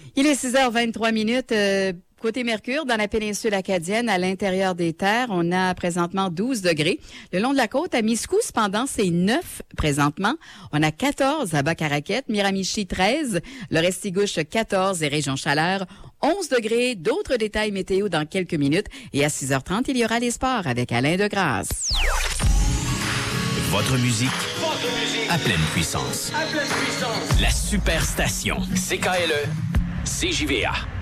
Il est 6h23. Côté Mercure, dans la péninsule acadienne, à l'intérieur des terres, on a présentement 12 degrés. Le long de la côte, à Miscou, cependant, c'est 9 présentement. On a 14 à Bas-Caraquette, Miramichi 13, le Restigouche 14 et Région Chaleur 11 degrés. D'autres détails météo dans quelques minutes. Et à 6h30, il y aura les sports avec Alain Degrasse. Votre musique à pleine puissance. La Superstation. CKLE, CJVA.